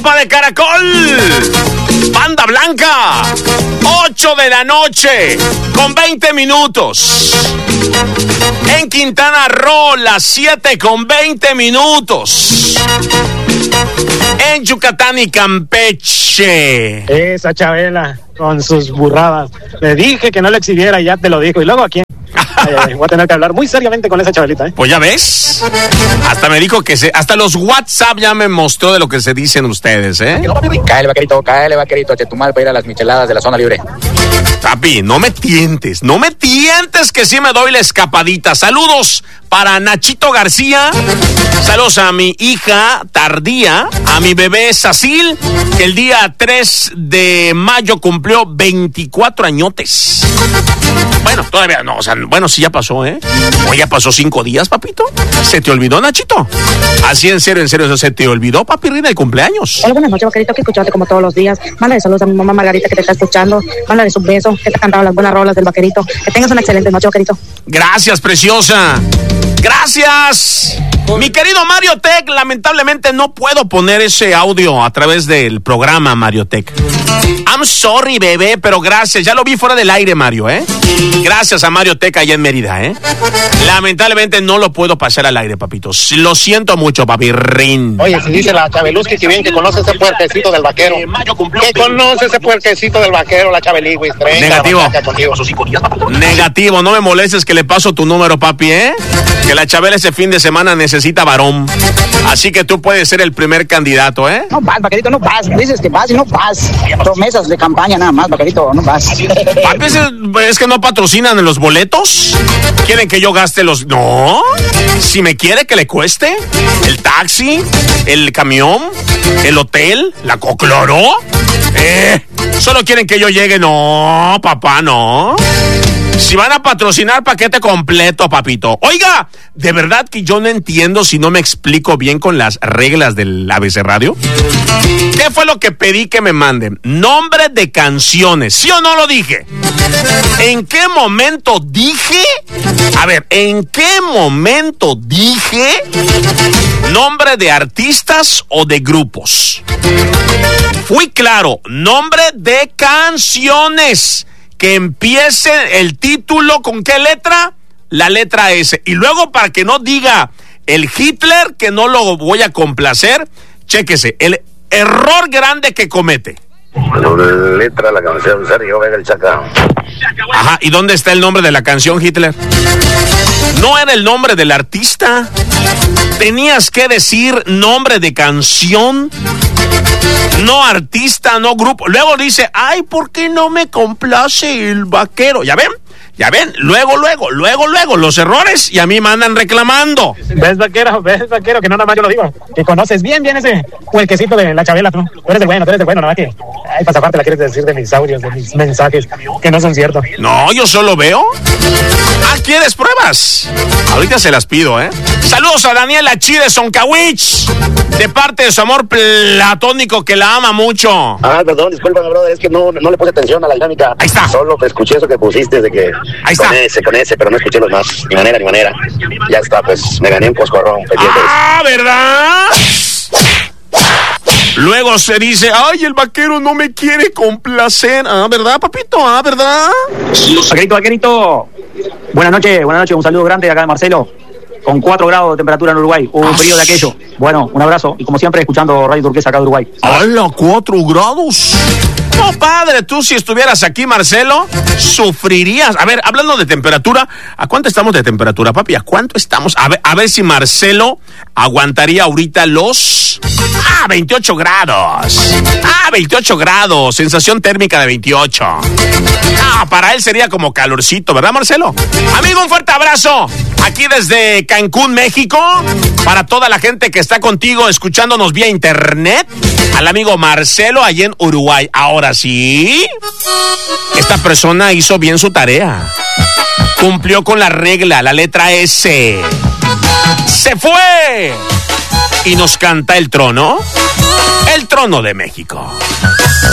sopa de caracol. Banda Blanca. 8 de la noche con 20 minutos. En Quintana Roo, las 7 con 20 minutos. En Yucatán y Campeche. Esa Chabela con sus burradas. Le dije que no le exhibiera y ya te lo dijo. Y luego aquí. Voy a tener que hablar muy seriamente con esa Chabelita, ¿eh? Pues ya ves. Hasta me dijo que hasta los WhatsApp ya me mostró de lo que se dicen ustedes, ¿eh? Cáele, vaquerito, Chetumal para ir a las micheladas de la zona libre. Papi, no me tientes que sí me doy la escapadita. Saludos para Nachito García. Saludos a mi hija Tardía, a mi bebé Sacil, que el día 3 de mayo cumplió 24 añotes. Bueno, todavía no, o sea, bueno, sí ya pasó, ¿eh? O ya pasó 5 días, papito. ¿Se te olvidó, Nachito? Así, en serio, ¿se te olvidó, papi, Rina, el cumpleaños? Hola, buenas noches, vaquerito, que escuchaste como todos los días. Mándale saludos a mi mamá Margarita, que te está escuchando. Mándale un beso, que te ha cantado las buenas rolas del vaquerito. Que tengas una excelente noche, vaquerito. Gracias, preciosa. Gracias. Mi querido Mario Tech, lamentablemente no puedo poner ese audio a través del programa, Mario Tech. I'm sorry, bebé, pero gracias. Ya lo vi fuera del aire, Mario, ¿eh? Gracias a Mario Tech allá en Mérida, ¿eh? Lamentablemente no lo puedo pasar al aire, papito. Lo siento mucho, papi Rin. Oye, si dice la Chabeluski que bien que conoce ese puerquecito del vaquero. Que conoce ese puerquecito del vaquero, la Chabeligüis. Negativo, no me molestes que le paso tu número, papi, ¿eh? Que la Chabela ese fin de semana necesita varón. Así que tú puedes ser el primer candidato, ¿eh? No vas, vaquerito, no vas. Dices que vas y no vas. Promesas de campaña nada más, vaquerito, no vas. Papi, ¿es que no patrocinan en los boletos? ¿Quieren que yo gaste los...? No. Si me quiere que le cueste el taxi, el camión, el hotel, la cocloro. Solo quieren que yo llegue. No, papá, no. Si van a patrocinar, paquete completo, papito. Oiga, de verdad que yo no entiendo si no me explico bien con las reglas del ABC Radio. ¿Qué fue lo que pedí que me manden? Nombre de canciones, ¿sí o no lo dije? ¿En qué momento dije? A ver, ¿en qué momento dije nombre de artistas o de grupos? Fui claro, nombre de canciones. Que empiece el título, ¿con qué letra? La letra S. Y luego, para que no diga el Hitler, que no lo voy a complacer, chéquese, el error grande que comete. La letra, la canción, Sergio Vega el Chaca. Ajá, ¿y dónde está el nombre de la canción, Hitler? No era el nombre del artista. Tenías que decir nombre de canción, no artista, no grupo. Luego dice, ay, ¿por qué no me complace el vaquero? ¿Ya ven? Luego, los errores y a mí me andan reclamando. ¿Ves, vaquero, que no nada más yo lo digo? Que conoces bien ese puerquecito de la Chabela, tú. Tú eres el bueno, nada más que... Ay, pasaparte la quieres decir de mis audios, de mis mensajes, que no son ciertos. No, yo solo veo. Ah, ¿quieres pruebas? Ahorita se las pido, ¿eh? Saludos a Daniela Chi de Soncawich, de parte de su amor platónico que la ama mucho. Ah, perdón, discúlpame, brother, es que no le puse atención a la dinámica. Ahí está. Solo escuché eso que pusiste de que... Ahí está. Con ese, pero no escuché los más. Ni manera. Ya está, pues me gané un coscorrón. Ah, ¿verdad? Luego se dice, ay, el vaquero no me quiere complacer. Ah, ¿verdad, papito? Ah, ¿verdad? Vaquerito. Buenas noches, un saludo grande de acá de Marcelo. Con 4 grados de temperatura en Uruguay, un frío de aquello. Bueno, un abrazo y como siempre escuchando Radio Turquesa acá de Uruguay. ¡Hala, 4 grados! No, padre, tú si estuvieras aquí, Marcelo, sufrirías. A ver, hablando de temperatura, ¿a cuánto estamos de temperatura, papi? ¿A cuánto estamos? A ver si Marcelo aguantaría ahorita los... 28 grados. 28 grados, sensación térmica de 28. Para él sería como calorcito, ¿verdad, Marcelo? Amigo, un fuerte abrazo. Aquí desde Cancún, México, para toda la gente que está contigo escuchándonos vía internet, al amigo Marcelo allá en Uruguay. Ahora sí, esta persona hizo bien su tarea. Cumplió con la regla, la letra S. ¡Se fue! Y nos canta el trono de México.